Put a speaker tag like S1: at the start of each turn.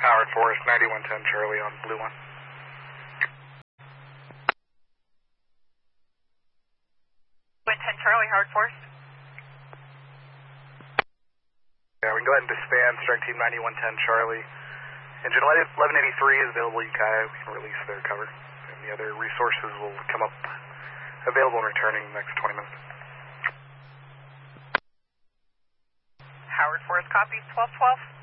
S1: Howard Forest, 9110 Charlie on Blue 1.
S2: Wind 10 Charlie, Howard Forest.
S1: Yeah, we can go ahead and disband Strike Team 9110 Charlie. Engine 1183 is available Ukiah. We can release their cover. And the other resources will come up available and returning in the next 20 minutes.
S2: Howard Forest, copy, 1212.